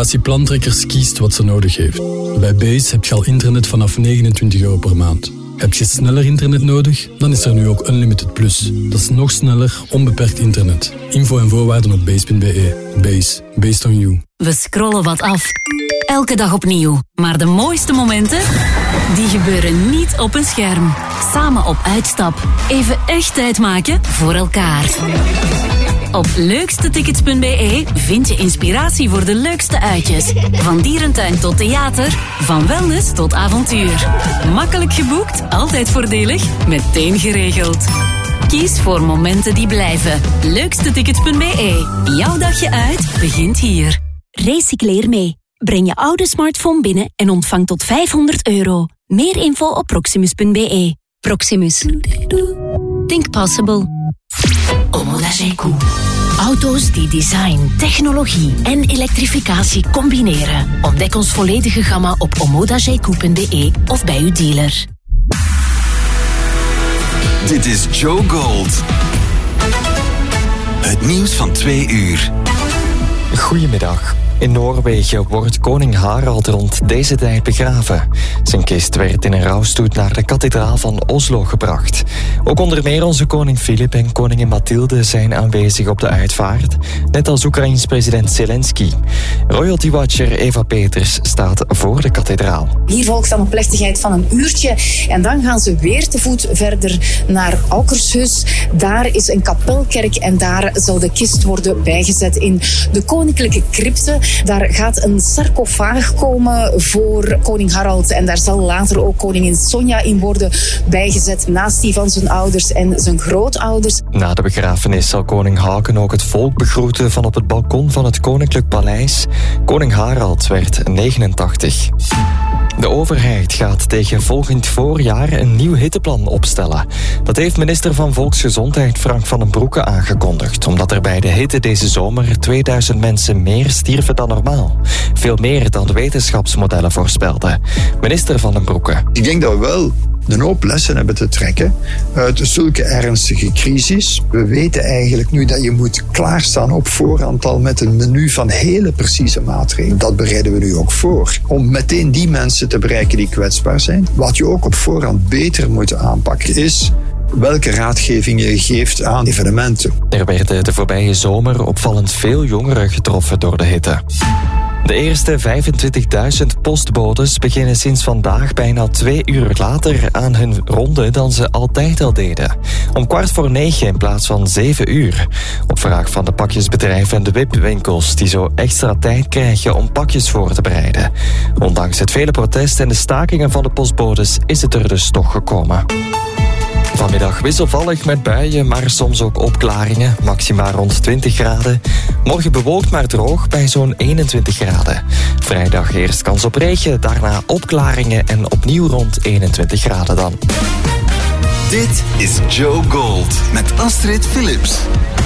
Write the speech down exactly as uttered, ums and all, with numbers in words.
Generatie Plantrekkers kiest wat ze nodig heeft. Bij Base heb je al internet vanaf negenentwintig euro per maand. Heb je sneller internet nodig? Dan is er nu ook Unlimited Plus. Dat is nog sneller, onbeperkt internet. Info en voorwaarden op base punt b e. Base. Based on you. We scrollen wat af. Elke dag opnieuw. Maar de mooiste momenten, die gebeuren niet op een scherm. Samen op uitstap. Even echt tijd maken voor elkaar. Op leukstetickets punt b e vind je inspiratie voor de leukste uitjes. Van dierentuin tot theater, van wellness tot avontuur. Makkelijk geboekt, altijd voordelig, meteen geregeld. Kies voor momenten die blijven. leukstetickets punt b e. Jouw dagje uit begint hier. Recycleer mee. Breng je oude smartphone binnen en ontvang tot vijfhonderd euro. Meer info op proximus punt b e. Proximus. Think possible. Omoda-Gecou. Auto's die design, technologie en elektrificatie combineren. Ontdek ons volledige gamma op omoda gecou punt b e of bij uw dealer. Dit is Joe Gold. Het nieuws van twee uur. Goedemiddag. In Noorwegen wordt koning Harald rond deze tijd begraven. Zijn kist werd in een rouwstoet naar de kathedraal van Oslo gebracht. Ook onder meer onze koning Filip en koningin Mathilde zijn aanwezig op de uitvaart, net als Oekraïens president Zelensky. Royalty Watcher Eva Peters staat voor de kathedraal. Hier volgt dan een plechtigheid van een uurtje en dan gaan ze weer te voet verder naar Aukershus. Daar is een kapelkerk en daar zal de kist worden bijgezet in de koninklijke crypte. Daar gaat een sarcofaag komen voor koning Harald en daar zal later ook koningin Sonja in worden bijgezet, naast die van zijn ouders en zijn grootouders. Na de begrafenis zal koning Haakon ook het volk begroeten van op het balkon van het Koninklijk Paleis. Koning Harald werd negenentachtig. De overheid gaat tegen volgend voorjaar een nieuw hitteplan opstellen. Dat heeft minister van Volksgezondheid Frank van den Broeke aangekondigd, omdat er bij de hitte deze zomer tweeduizend mensen meer stierven dan normaal. Veel meer dan de wetenschapsmodellen voorspelden. Minister van den Broeke. Ik denk dat we wel een hoop lessen hebben te trekken uit zulke ernstige crisis. We weten eigenlijk nu dat je moet klaarstaan op voorhand al met een menu van hele precieze maatregelen. Dat bereiden we nu ook voor. Om meteen die mensen te bereiken die kwetsbaar zijn. Wat je ook op voorhand beter moet aanpakken is welke raadgeving je geeft aan evenementen. Er werden de voorbije zomer opvallend veel jongeren getroffen door de hitte. De eerste vijfentwintigduizend postbodes beginnen sinds vandaag bijna twee uur later aan hun ronde dan ze altijd al deden. Om kwart voor negen in plaats van zeven uur. Op vraag van de pakjesbedrijven en de wipwinkels die zo extra tijd krijgen om pakjes voor te bereiden. Ondanks het vele protest en de stakingen van de postbodes is het er dus toch gekomen. Vanmiddag wisselvallig met buien, maar soms ook opklaringen. Maxima rond twintig graden. Morgen bewolkt maar droog bij zo'n eenentwintig graden. Vrijdag eerst kans op regen, daarna opklaringen en opnieuw rond eenentwintig graden dan. Dit is Joe Gold met Astrid Philips.